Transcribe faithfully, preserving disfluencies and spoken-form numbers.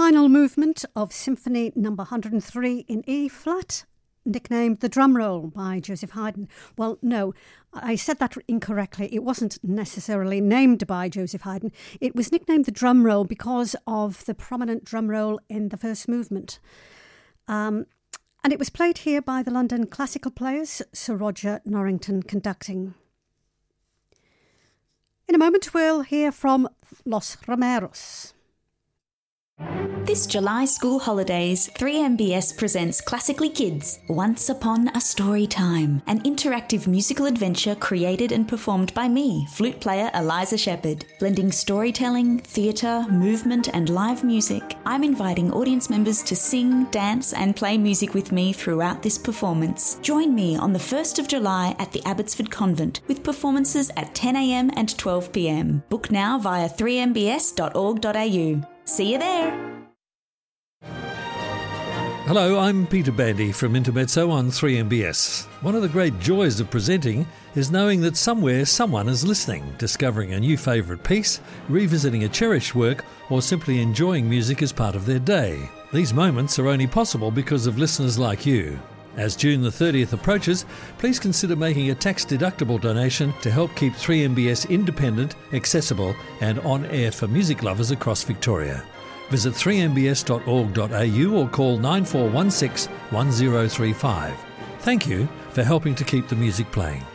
final movement of Symphony Number one hundred three in E flat, nicknamed The Drum Roll by Joseph Haydn. Well, no, I said that incorrectly. It wasn't necessarily named by Joseph Haydn. It was nicknamed The Drum Roll because of the prominent drum roll in the first movement. Um, and it was played here by the London Classical Players, Sir Roger Norrington conducting. In a moment, we'll hear from Los Romeros. This July school holidays, three M B S presents Classically Kids, Once Upon a Story Time, an interactive musical adventure created and performed by me, flute player Eliza Shepherd. Blending storytelling, theatre, movement and live music, I'm inviting audience members to sing, dance and play music with me throughout this performance. Join me on the first of July at the Abbotsford Convent with performances at ten a m and twelve p m. Book now via three m b s dot org dot a u. See you there! Hello, I'm Peter Bandy from Intermezzo on three M B S. One of the great joys of presenting is knowing that somewhere someone is listening, discovering a new favourite piece, revisiting a cherished work, or simply enjoying music as part of their day. These moments are only possible because of listeners like you. As June the thirtieth approaches, please consider making a tax-deductible donation to help keep three M B S independent, accessible and on-air for music lovers across Victoria. Visit three m b s dot org dot a u or call nine four one six one zero three five. Thank you for helping to keep the music playing.